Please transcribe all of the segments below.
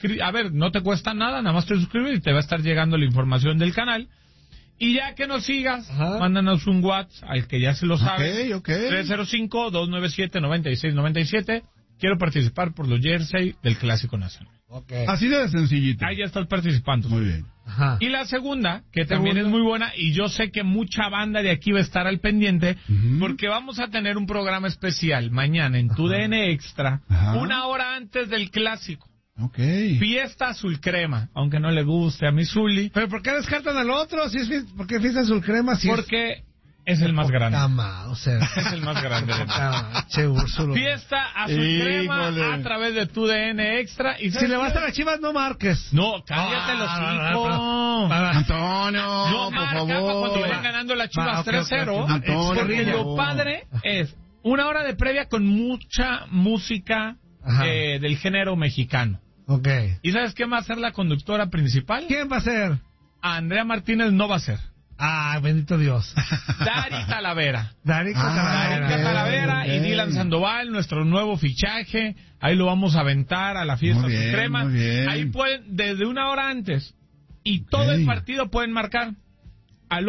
a ver, no te cuesta nada, nada más te suscribes y te va a estar llegando la información del canal. Y ya que nos sigas, mándanos un WhatsApp al que ya se lo sabe. 305-297-9697. Quiero participar por los jersey del Clásico Nacional. Así de sencillito. Ahí ya estás participando. Muy bien. Y la segunda, que también es muy buena, y yo sé que mucha banda de aquí va a estar al pendiente, porque vamos a tener un programa especial mañana en TUDN Extra, 1 hora antes del Clásico. Fiesta Azul Crema, aunque no le guste a mi Zuli. ¿Pero por qué descartan al otro? ¿Por qué Fiesta Azul Crema? Porque es el más grande. Es el más grande. Fiesta Azul Crema a través de TUDN Extra. Y si le vas a las Chivas, no marques. No, cállate los hijos. Antonio, no por favor. Cuando vayan ganando las Chivas 3-0. Porque lo padre es 1 hora de previa con mucha música del género mexicano. ¿Y sabes quién va a ser la conductora principal? ¿Quién va a ser? Andrea Martínez no va a ser. Bendito Dios. Dari Talavera. Dari Talavera y Dylan Sandoval, nuestro nuevo fichaje. Ahí lo vamos a aventar a la Fiesta Azul Crema. Ahí pueden, desde 1 hora antes, y todo el partido pueden marcar al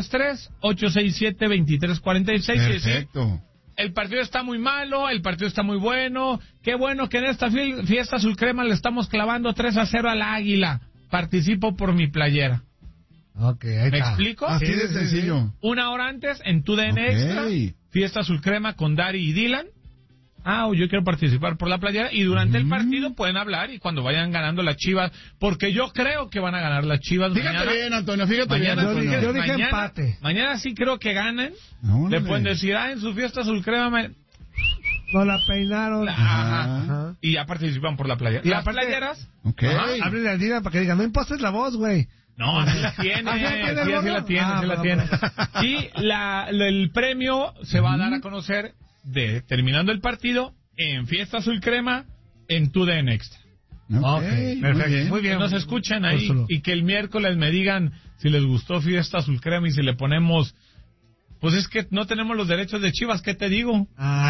833-867-2346. Perfecto. El partido está muy malo, el partido está muy bueno. Qué bueno que en esta Fiesta Azul Crema le estamos clavando 3-0 al Águila. Participo por mi playera. ¿Me explico? Así de sencillo. 1 hora antes en TUDN Extra, Fiesta Azul Crema con Dari y Dylan. Yo quiero participar por la playera. Y durante el partido pueden hablar y cuando vayan ganando las Chivas, porque yo creo que van a ganar las Chivas. Fíjate bien, Antonio, fíjate bien. Yo dije empate. Mañana sí creo que ganen. Le pueden decir, en su Fiesta Azul Crema no la peinaron. Y ya participan por la playera. Y las playeras. Háblenle al Dylan para que digan, no impostes la voz, güey. No, así la tiene. Sí la tiene. Y el premio se va a dar a conocer terminando el partido en Fiesta Azul Crema en TUDN Extra. Perfecto. Muy bien. Que nos escuchen ahí y que el miércoles me digan si les gustó Fiesta Azul Crema y si le ponemos... Pues es que no tenemos los derechos de Chivas, ¿qué te digo?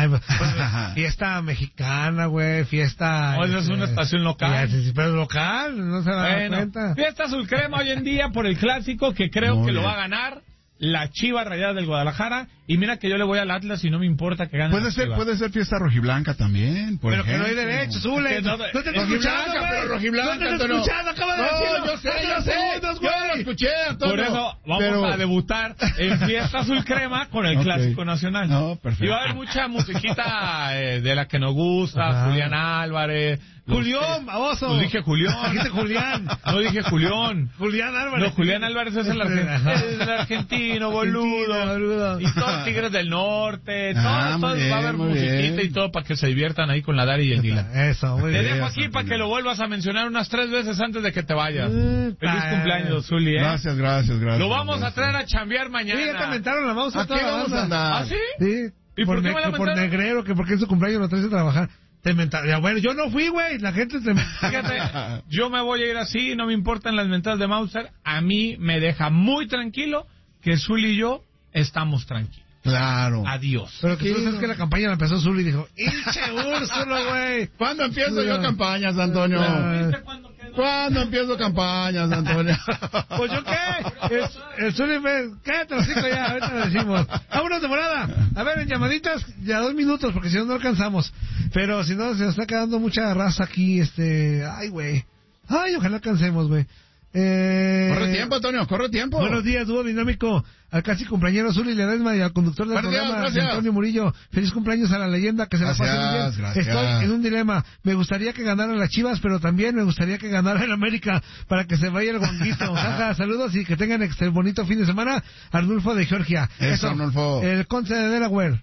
Fiesta mexicana, güey, fiesta... No, esa es una estación local. Pero local, no se da cuenta. Fiesta Azul Crema hoy en día por el Clásico, que creo que lo va a ganar la Chivas Rayadas del Guadalajara. Y mira que yo le voy al Atlas y no me importa que gane. Puede ser fiesta rojiblanca también, por pero ejemplo. Que no hay derecho, Zule. No te estoy escuchando, pero rojiblanca, no te estoy escuchando, acaba de decirlo. Yo sé. Yo lo escuché, Antonio. Por eso vamos a debutar en Fiesta Azul Crema con el Clásico Nacional. Perfecto. Y va a haber mucha musiquita de la que nos gusta, Julián Álvarez. Julián, baboso. Pues dije Julián. Dijiste Julián. No dije Julián. Julián Álvarez. No, Julián Álvarez es el argentino, boludo. Y todos Tigres del Norte. Todos va a haber musiquita y todo para que se diviertan ahí con la Dari y el Dylan. Eso, muy bien. Te dejo aquí para que lo vuelvas a mencionar unas 3 veces antes de que te vayas. Feliz cumpleaños, Zuli, Gracias. Lo vamos a traer a chambear mañana. Sí, ya te mentaron la vamos a ¿Aquí vamos a andar? ¿Ah, sí? Sí. ¿Y por qué me la por mentaron? negrero, que porque en su cumpleaños lo traes a trabajar. Te mentaron. Bueno, yo no fui, güey. La gente se... Fíjate, yo me voy a ir así, no me importan las mentadas de Mauser. A mí me deja muy tranquilo que Zuli y yo estamos tranquilos. Claro. Adiós. Pero que tú sabes que la campaña la empezó Zuli y dijo, ¡hinche Úrsulo, güey! ¿Cuándo empiezo yo campañas, Antonio? ¿Cuándo empiezo campañas, Antonio? Pues yo qué. El Zuli me... Cállate los 5 ya, ahorita lo decimos. Vámonos de volada. A ver, en llamaditas, ya 2 minutos, porque si no, no alcanzamos. Pero si no, se nos está quedando mucha raza aquí, Ay, güey. Ay, ojalá alcancemos, güey. Corre tiempo, Antonio, corre tiempo. Buenos días, dúo dinámico, al casi cumpleañero Zuli Ledesma y al conductor del programa, Antonio Murillo. Feliz cumpleaños a la leyenda, que se la pase muy bien. Gracias. Estoy en un dilema. Me gustaría que ganaran las Chivas, pero también me gustaría que ganara el América para que se vaya el guanguito. Jaja, saludos y que tengan bonito fin de semana. Arnulfo de Georgia. Eso, Arnulfo. El Conce de Delaware.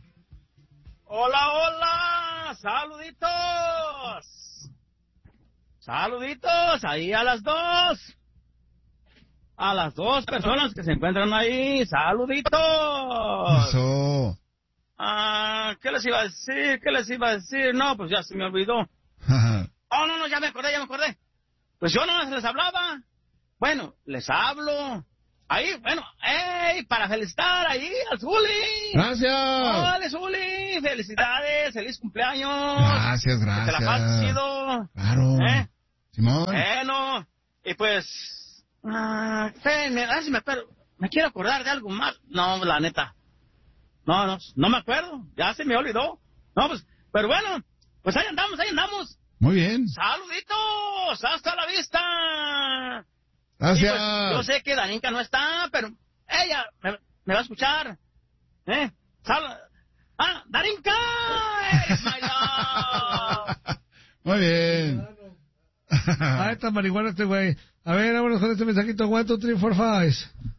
Hola, saluditos ahí a las 2. A las 2 personas que se encuentran ahí, saluditos. Eso. ¿Qué les iba a decir? No, pues ya se me olvidó. No, ya me acordé. Pues yo no les hablaba. Bueno, les hablo. Ahí, para felicitar ahí al Zuli. Gracias. Hola, Zuli, felicidades, feliz cumpleaños. Gracias. Que te la pases chido. Claro. Simón. Bueno, y pues... a ver si me acuerdo. Me quiero acordar de algo más. No, la neta. No me acuerdo. Ya se me olvidó. No, pues, pero bueno, pues ahí andamos. Muy bien. ¡Saluditos! ¡Hasta la vista! Gracias. Pues, yo sé que Darinka no está, pero ella me va a escuchar. ¡Darinka! ¡Eres my love! Muy bien. Ah, está marihuana este güey. A ver, vámonos con este mensajito. 1, 2, 3, 4, 5.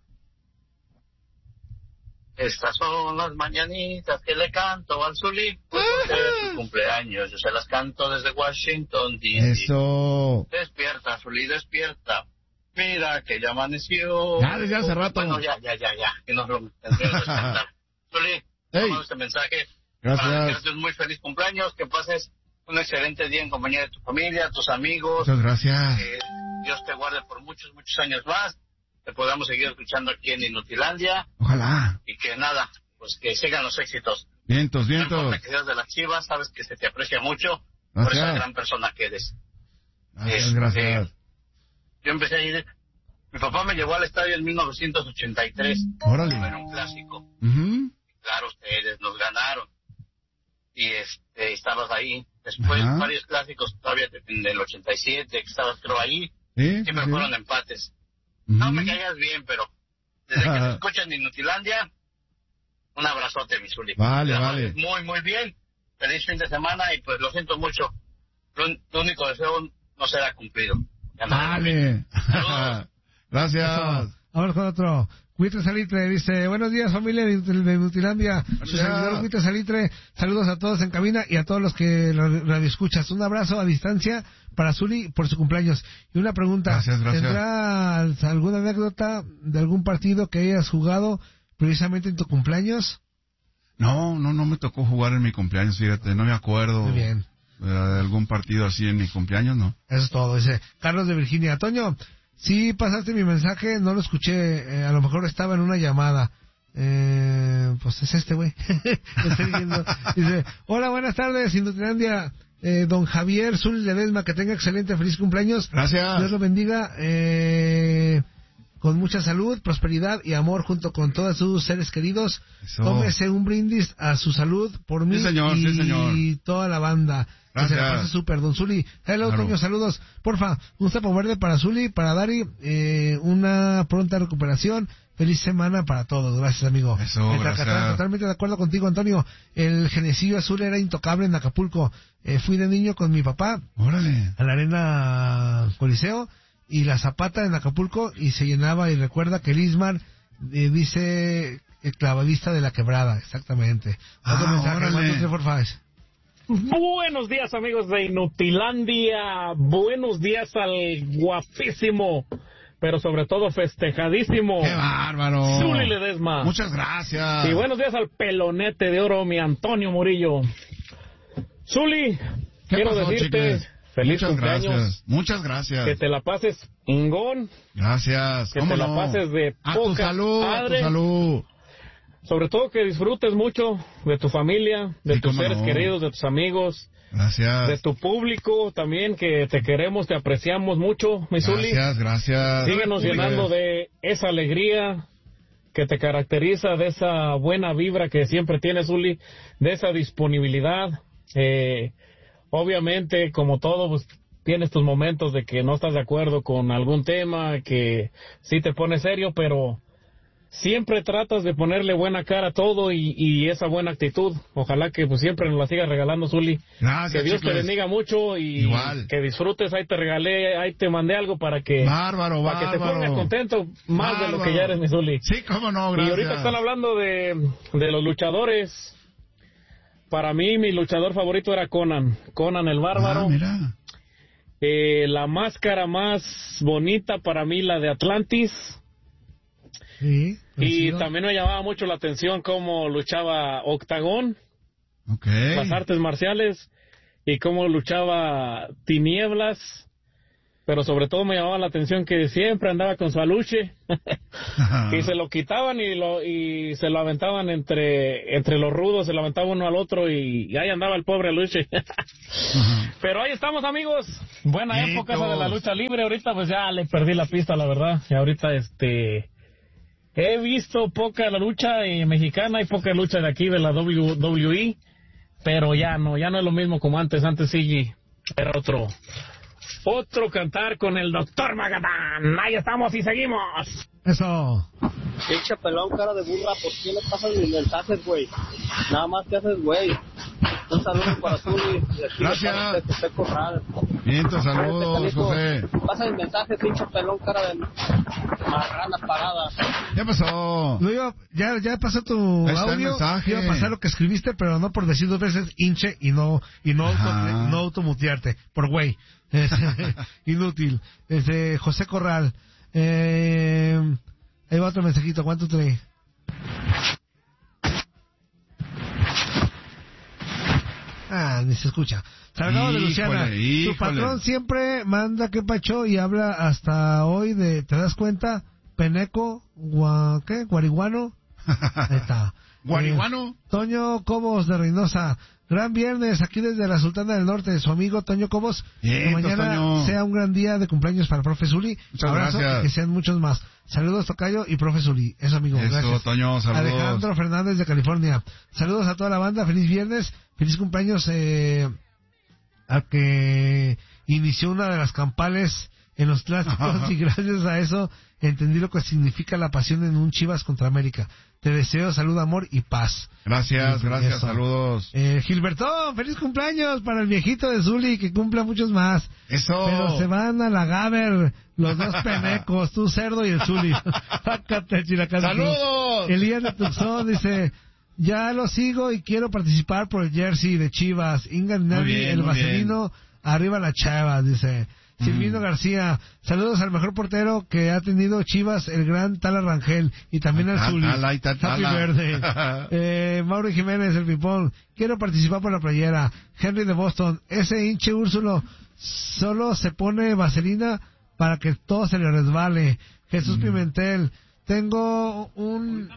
Estas son las mañanitas que le canto al Zuli. Pues su cumpleaños, yo se las canto desde Washington, D.C. Eso. Despierta, Zuli, despierta. Mira que ya amaneció. Ya, desde hace rato. Bueno, ya. Que nos lo tendremos que cantar. Zuli, tomamos este mensaje. Gracias. Para desearte un muy feliz cumpleaños, que pases un excelente día en compañía de tu familia, tus amigos. Muchas gracias. Que Dios te guarde por muchos años más. Que podamos seguir escuchando aquí en Inutilandia. Ojalá. Y que nada, pues que sigan los éxitos. Vientos. No importa que seas de las Chivas, sabes que se te aprecia mucho por esa gran persona que eres. Gracias. Yo empecé a ir, mi papá me llevó al estadio en 1983. Órale. Era un clásico. Uh-huh. Claro, ustedes nos ganaron. Y estabas ahí. Después, varios clásicos todavía en el 87, que estabas creo ahí. Sí, siempre fueron empates. No me caías bien, pero desde que te escuchan en Inutilandia, un abrazote, mi Zuli. Vale. Muy, muy bien. Feliz fin de semana y pues lo siento mucho. Tu único deseo no será cumplido. Vale. Gracias. Vamos con otro. Huitre Salitre dice, buenos días familia de Inutilandia, su servidor Huitre Salitre, saludos a todos en cabina y a todos los que radio escuchas. Un abrazo a distancia para Zuli por su cumpleaños. Y una pregunta, gracias. ¿Tendrá alguna anécdota de algún partido que hayas jugado precisamente en tu cumpleaños? No me tocó jugar en mi cumpleaños, fíjate, no me acuerdo. Muy bien. De algún partido así en mi cumpleaños, ¿no? Eso es todo, dice Carlos de Virginia. Toño, sí pasaste mi mensaje, no lo escuché, a lo mejor estaba en una llamada. Pues es este güey. Estoy viendo. Dice, hola, buenas tardes, Inutilandia. Don Javier Zuli Ledesma, que tenga excelente, feliz cumpleaños. Gracias. Dios lo bendiga, con mucha salud, prosperidad y amor junto con todos sus seres queridos. Eso. Tómese un brindis a su salud por mí y toda la banda. Gracias. Que se la pase súper, don Zuli. Hello, claro. Toño, saludos. Porfa, un sapo verde para Zuli, para Dari, una pronta recuperación. Feliz semana para todos. Gracias, amigo. Eso, gracias. Totalmente de acuerdo contigo, Antonio. El genecillo azul era intocable en Acapulco. Fui de niño con mi papá. Órale. A la arena Coliseo y la Zapata en Acapulco y se llenaba, y recuerda que el Ismar dice el clavadista de la quebrada. Exactamente. Otro mensaje. Buenos días, amigos de Inutilandia. Buenos días al guapísimo, pero sobre todo festejadísimo. ¡Qué bárbaro! Zuli Ledesma. Muchas gracias. Y buenos días al pelonete de oro, mi Antonio Murillo. Zuli, quiero decirte, feliz cumpleaños. Muchas gracias. Que te la pases ingón. Gracias. Que te la pases de poca madre. A tu salud. Sobre todo que disfrutes mucho de tu familia, de tus seres queridos, de tus amigos. Gracias. De tu público también, que te queremos, te apreciamos mucho, mi Zuli. Gracias. Síguenos llenando de esa alegría que te caracteriza, de esa buena vibra que siempre tienes, Zuli, de esa disponibilidad. Obviamente, como todo, pues tienes tus momentos de que no estás de acuerdo con algún tema, que sí te pone serio, pero siempre tratas de ponerle buena cara a todo y esa buena actitud. Ojalá que pues siempre nos la sigas regalando, Zuli. Gracias, que Dios te bendiga mucho y igual. Que disfrutes. Ahí te mandé algo para que para que te pongas contento más de lo que ya eres, mi Zuli. Sí, cómo no, gracias. Y ahorita están hablando de los luchadores. Para mí, mi luchador favorito era Conan el Bárbaro. Mira. La máscara más bonita para mí, la de Atlantis. Sí, y también me llamaba mucho la atención cómo luchaba Octagón, las artes marciales, y cómo luchaba Tinieblas, pero sobre todo me llamaba la atención que siempre andaba con su aluche y se lo quitaban y se lo aventaban entre los rudos, se lo aventaba uno al otro y ahí andaba el pobre aluche. Pero ahí estamos, amigos, buena época esa de la lucha libre. Ahorita pues ya le perdí la pista, la verdad, y ahorita he visto poca la lucha mexicana y poca lucha de aquí de la WWE, pero ya no es lo mismo como antes sí era otro cantar con el Dr. Magadán. Ahí estamos y seguimos. Eso. Pinche pelón, cara de burra, ¿por qué le pasas mis mensajes, güey? Nada más te haces, güey. Un saludo para tú y gracias. José Corral. Bien, saludos, José. Pasa el mensaje, pinche pelón, cara de marrana parada. ¿Qué pasó? Ya pasó tu audio. Iba a pasar lo que escribiste, pero no por decir 2 veces hinche y no automutearte. Por güey. Inútil. José Corral. Ahí va otro mensajito. ¿Cuánto trae? Ni se escucha. Salgado de Luciana. Tu patrón siempre manda que pacho y habla hasta hoy de, ¿te das cuenta? Peneco, guariguano. Ahí está. ¿Guariguano? Toño Cobos de Reynosa. Gran viernes aquí desde la Sultana del Norte. Su amigo Toño Cobos. Que mañana Toño. Sea un gran día de cumpleaños para Profe Zuli. Muchas abrazo gracias. Y que sean muchos más. Saludos Tocayo y Profe Zuli. Eso, amigo. Eso, gracias. Toño, saludos. Alejandro Fernández de California. Saludos a toda la banda. Feliz viernes. Feliz cumpleaños al que inició una de las campales en los clásicos y gracias a eso entendí lo que significa la pasión en un Chivas contra América. Te deseo salud, amor y paz. Gracias, eso. Saludos. Gilbertón, feliz cumpleaños para el viejito de Zuli, que cumpla muchos más. Eso. Pero se van a la Gaber, los dos penecos, tú cerdo y el Zuli. ¡Saludos! Elías de Tucson dice, ya lo sigo y quiero participar por el jersey de Chivas. Inga Nani, el vaselino, arriba la Chava, dice. Silvino García, saludos al mejor portero que ha tenido Chivas, el gran Tala Rangel, y también al Zuli. Happy Verde. Mauro Jiménez, el Pipón, quiero participar por la playera. Henry de Boston, ese hinche Úrsulo solo se pone vaselina para que todo se le resbale. Jesús Pimentel, tengo un...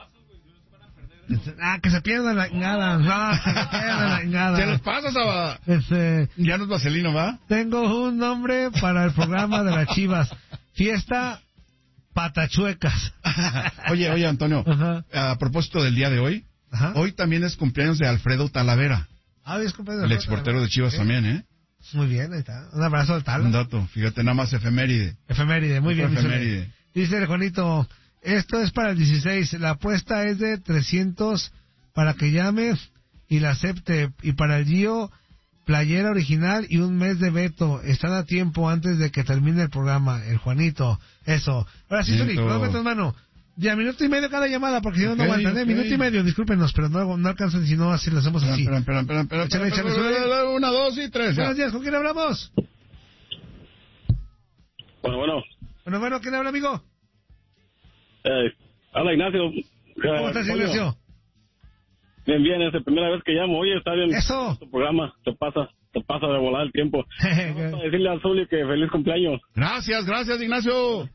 que se pierda la nada. ¿Qué les pasa, Saba? Ya no es vaselino, ¿va? Tengo un nombre para el programa de las Chivas. Fiesta Patachuecas. Oye, Antonio, a propósito del día de hoy, hoy también es cumpleaños de Alfredo Talavera. Es cumpleaños el exportero de Chivas también, ¿eh? Muy bien, ahí está. Un abrazo al Tala. Un dato, fíjate, nada más efeméride, muy bien. Efeméride. Dice el Juanito... Esto es para el 16. La apuesta es de 300 para que llame y la acepte. Y para el Gio, playera original y un mes de veto. Están a tiempo antes de que termine el programa. El Juanito. Eso. Ahora sí, Zuli, no metas mano. Ya, minuto y medio cada llamada, porque si no, no aguantan. Minuto y medio, discúlpenos, pero no alcanzan si no así lo hacemos así. Espera. Échale. 1, 2 y 3. Buenos días, ¿con quién hablamos? Bueno, ¿quién habla, amigo? Hola, Ignacio. ¿Cómo estás, Ignacio? Bien, es la primera vez que llamo. Oye, está bien. Eso. Tu programa, te pasa de volar el tiempo. Vamos a decirle a Zuli que feliz cumpleaños. Gracias, Ignacio.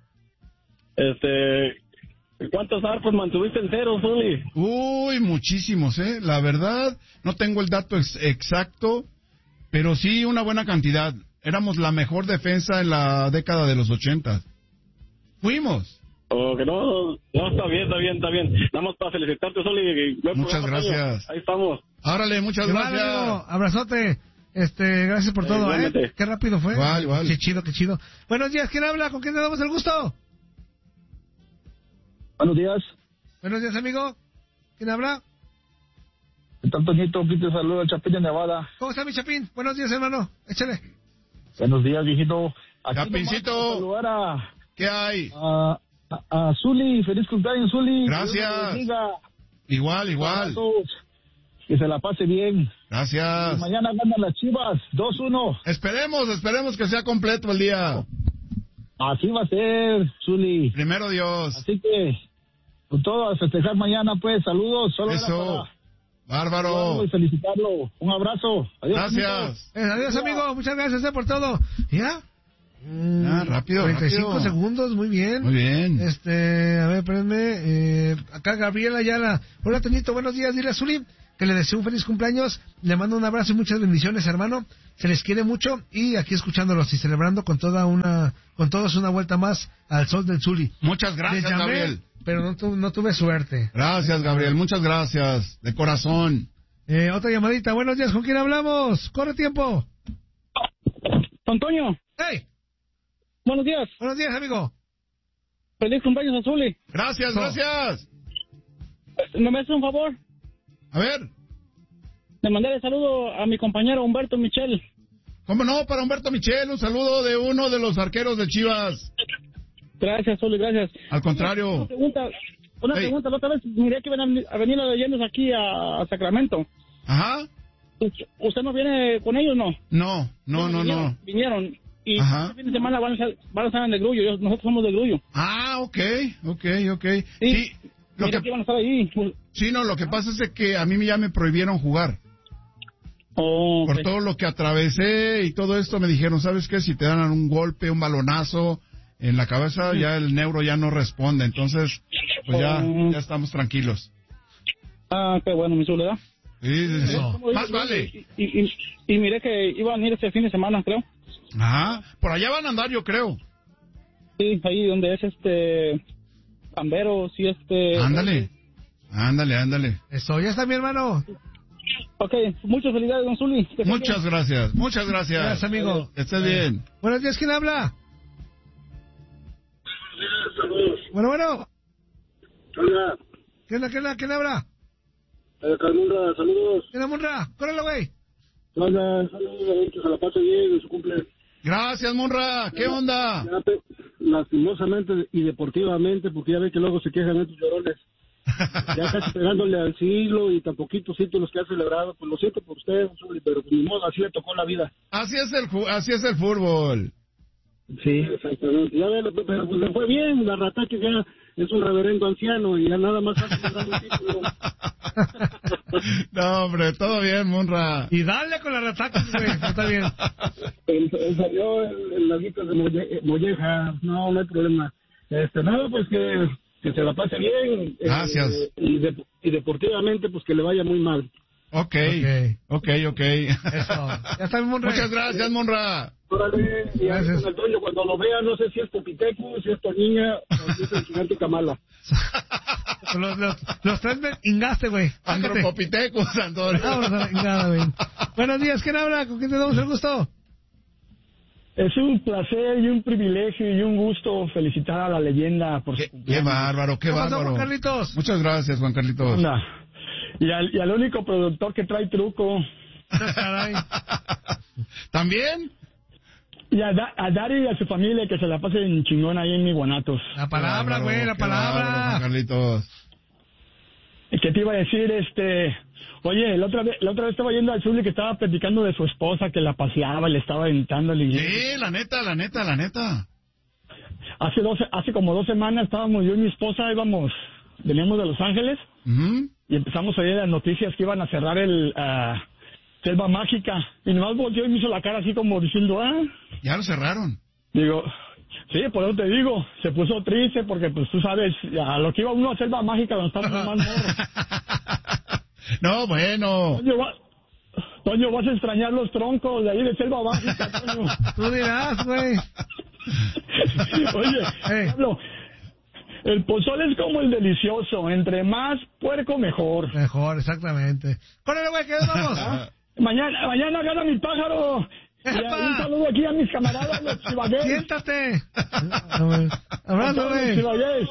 ¿Cuántos arcos mantuviste en cero, Zuli? Uy, muchísimos, La verdad, no tengo el dato exacto, pero sí una buena cantidad. Éramos la mejor defensa en la década de los 80. Fuimos. Que no, está bien. Nada más para felicitarte, Zuli. Muchas gracias. Ahí estamos. Órale, muchas gracias. Amigo, abrazote. Gracias por todo, Qué rápido fue. Igual. Qué chido. Buenos días, ¿quién habla? ¿Con quién le damos el gusto? Buenos días. Buenos días, amigo. ¿Quién habla? ¿Qué tal, Toñito? Aquí te saluda Chapín de Nevada. ¿Cómo está, mi Chapín? Buenos días, hermano. Échale. Buenos días, viejito. Chapincito. Saludar ¿Qué hay? A Zuli, feliz cumpleaños, Zuli. Gracias. Igual. Que se la pase bien. Gracias. Y mañana ganan las Chivas, 2-1. Esperemos que sea completo el día. Así va a ser, Zuli. Primero Dios. Así que, con todo, a festejar mañana, pues, saludos. Solo eso. Bárbaro. Y felicitarlo. Un abrazo. Adiós. Gracias. Adiós, amigo. Muchas gracias por todo. ¿Ya? Rápido, 45 rápido. segundos, muy bien. Muy bien. A ver, espérenme. Acá Gabriela Ayala. Hola, Toñito, buenos días. Dile a Zuli que le deseo un feliz cumpleaños. Le mando un abrazo y muchas bendiciones, hermano. Se les quiere mucho y aquí escuchándolos y celebrando con todos una vuelta más al sol del Zuli. Muchas gracias, llamé, Gabriel. Pero no tuve suerte. Gracias, Gabriel. Muchas gracias. De corazón. Otra llamadita. Buenos días. ¿Con quién hablamos? Corre tiempo. Antonio. ¡Hey! Buenos días. Buenos días, amigo. Feliz cumpleaños, Azuli. Gracias, gracias. ¿Me haces un favor? A ver. Le mandé el saludo a mi compañero Humberto Michel. ¿Cómo no? Para Humberto Michel, un saludo de uno de los arqueros de Chivas. Gracias, Azuli, gracias. Al contrario. Una pregunta. La otra vez miré que iban a venir las leyendas aquí a Sacramento. Ajá. ¿Usted no viene con ellos, no? No. Vinieron. Y este fin de semana van a estar en el Grullo. Nosotros somos del Grullo. Ah, ok. Sí. Lo que van a estar ahí. Sí, no, lo que pasa es que a mí ya me prohibieron jugar. Oh, por todo lo que atravesé y todo esto me dijeron, ¿sabes qué? Si te dan un golpe, un balonazo en la cabeza, ya el neuro ya no responde. Entonces, pues ya estamos tranquilos. Ah, qué bueno, mi soledad. Sí. Más vale. Y miré que iban a ir este fin de semana, creo. Ajá, por allá van a andar, yo creo. Sí, ahí donde es Camberos y Ándale. Eso, ya está mi hermano. Ok, muchas felicidades, don Zuli. Muchas gracias. Gracias, amigo. Que estés bien. Buenos días, ¿quién habla? Bueno. Hola. ¿Quién habla? Munra, saludos. ¿Quién es Munra? Córrele, güey. Hola, saludos, que se la pase bien en su cumpleaños. Gracias, Munra. ¿Qué onda? Lastimosamente y deportivamente, porque ya ve que luego se quejan estos llorones. Ya casi pegándole al siglo y tan poquitos títulos que ha celebrado. Pues lo siento por usted, pero ni modo, así le tocó la vida. Así es el fútbol. Sí, exactamente. Ya ve, pero pues le fue bien. La Rataque ya es un reverendo anciano y ya nada más ha celebrado un título. No, hombre, todo bien, Munra. Y dale con la Rataque, güey. Está bien. Salió en las guitas de Molleja. No hay problema. Nada, pues que se la pase bien. Gracias. Y deportivamente, pues que le vaya muy mal. Ok. Eso. Ya está, Munra. Muchas gracias, Munra. Órale, y con el Toño, cuando lo vea, no sé si es Popiteco, si es Toñiña o si es el gigante Kamala. Los tres me ingaste, güey. Andropopiteco, Antonio. Vámonos a la ingada, güey. Buenos días, ¿quién habla? ¿Con quién te damos el gusto? Es un placer y un privilegio y un gusto felicitar a la leyenda por su cumpleaños. Qué bárbaro, qué bárbaro. Juan Carlitos? Muchas gracias, Juan Carlitos. Y al único productor que trae truco. Caray. ¿También? Y a Dari y a su familia que se la pasen chingón ahí en mi Guanatos. La palabra, güey, la palabra. Bárbaro, Juan Carlitos. ¿Qué te iba a decir? Oye, la otra vez estaba yendo al Zuli que estaba platicando de su esposa que la paseaba y le estaba aventando. Sí, la neta. Hace como 2 semanas estábamos yo y mi esposa, veníamos de Los Ángeles y empezamos a oír las noticias que iban a cerrar el Selva Mágica. Y nomás volteó y me hizo la cara así como diciendo, ya lo cerraron. Digo, sí, por eso te digo, se puso triste porque pues tú sabes, a lo que iba uno a Selva Mágica donde estamos más morros. No, bueno. Toño, vas a extrañar los troncos de ahí de Selva Mágica, Toño. Tú dirás, güey. Oye, Pablo, el pozole es como el delicioso, entre más puerco mejor. Mejor, exactamente. Córrele, güey, ¿qué vamos? Mañana gana mi pájaro. Un saludo aquí a mis camaradas, los chivagués. Siéntate. Abrazo, güey. Chivagués.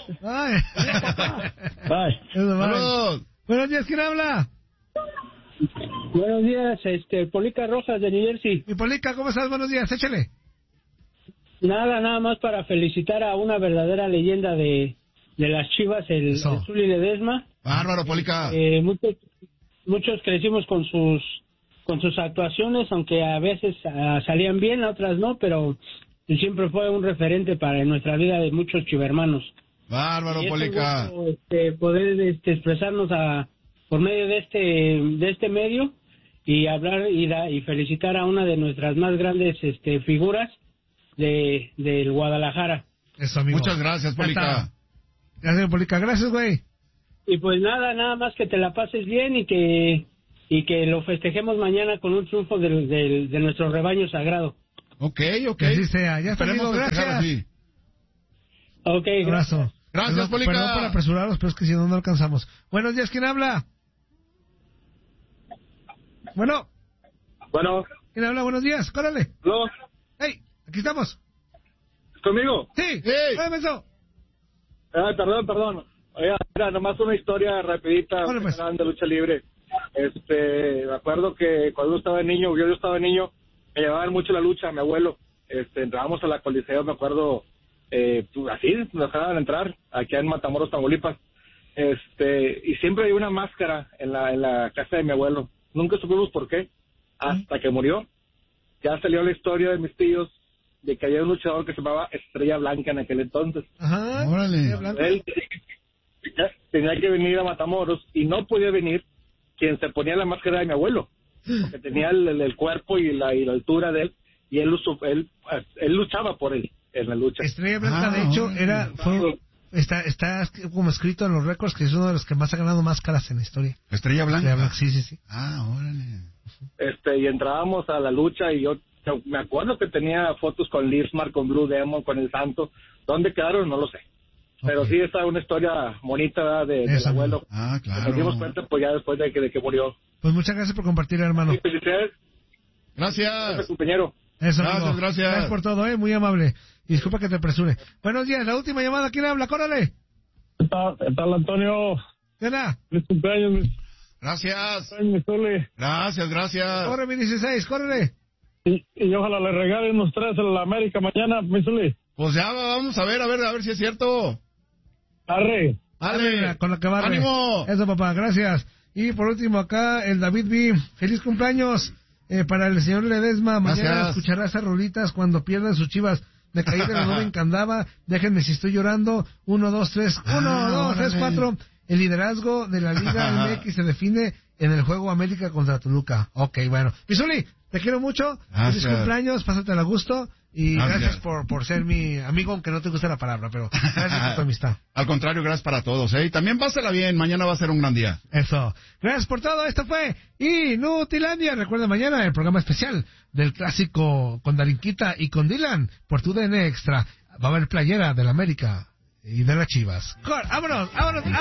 Bye. Buenos días, ¿quién habla? Buenos días, Polica Rojas de New Jersey. Y Polica, ¿cómo estás? Buenos días, échale. Nada más para felicitar a una verdadera leyenda de las Chivas, el Zuli Ledesma. Bárbaro, Polica. Muchos crecimos con sus actuaciones, aunque a veces salían bien, a otras no, pero siempre fue un referente para nuestra vida de muchos chivermanos. Bárbaro, Polica. Poder expresarnos por medio de este medio y hablar y felicitar a una de nuestras más grandes figuras, del Guadalajara. Eso, amigo. Muchas gracias, Polica. Gracias, Polica. Gracias, güey. Y pues nada más que te la pases bien y que lo festejemos mañana con un triunfo de nuestro rebaño sagrado. Ok. Que así sea. Ya está, amigo. Gracias. Ok, gracias. Gracias, Polica. Perdón por apresurarlos, pero es que si no alcanzamos. Buenos días, ¿quién habla? Bueno. ¿Quién habla? Buenos días, córrele. ¿No? Hey, aquí estamos. ¿Conmigo? Sí. Hey. Eso. Perdón. Oiga, mira, nomás una historia rapidita pues. de lucha libre. Me acuerdo que cuando yo estaba niño, me llevaban mucho la lucha, mi abuelo. Entrábamos a la Coliseo, me acuerdo, así, nos dejaban entrar, aquí en Matamoros, Tamaulipas. Y siempre hay una máscara en la casa de mi abuelo. Nunca supimos por qué, hasta que murió. Ya salió la historia de mis tíos, de que había un luchador que se llamaba Estrella Blanca en aquel entonces. Ajá, órale. Él tenía que venir a Matamoros y no podía venir quien se ponía la máscara de mi abuelo, porque tenía el cuerpo y la altura de él, y él luchaba por él en la lucha. Estrella Blanca, de hecho, está como escrito en los récords que es uno de los que más ha ganado máscaras en la historia. Estrella Blanca. Sí. Órale. Y entrábamos a la lucha y yo me acuerdo que tenía fotos con Lismar, con Blue Demon, con el Santo. ¿Dónde quedaron? No lo sé. Pero sí está una historia bonita, ¿verdad? del abuelo. Claro. Nos dimos cuenta pues ya después de que murió. Pues muchas gracias por compartir, hermano. Sí, felicidades. Gracias, compañero. Eso, gracias. Gracias por todo, muy amable. Disculpa que te apresure. Buenos días, la última llamada, ¿quién habla? Córrele. ¿Qué tal, Antonio? ¿Qué tal? Feliz cumpleaños, Gracias. Gracias. Corre, mi 16, córrele. Y ojalá le regalen unos 3 a la América mañana, mi Zuli. Pues ya vamos a ver si es cierto. Arre. Dale, con la que barre. ¡Ánimo! Eso, papá, gracias. Y por último acá, el David B. Feliz cumpleaños para el señor Ledesma. Mañana escuchará esas rolitas cuando pierdan sus Chivas. Me caí de la nube en Candaba. Déjenme si estoy llorando. 1, 2, 3. 1, 2, 3, 4. El liderazgo de la Liga MX se define en el juego América contra Toluca. Ok, bueno. Pisuli, te quiero mucho. Feliz cumpleaños, pásatela a gusto. Y gracias por ser mi amigo, aunque no te guste la palabra, pero gracias por tu amistad. Al contrario, gracias para todos, Y también pásela bien, mañana va a ser un gran día. Eso. Gracias por todo, esto fue Inutilandia. Recuerda mañana el programa especial del clásico con Darinquita y con Dylan por tu DN Extra. Va a haber playera del América y de las Chivas. ¡Vámonos!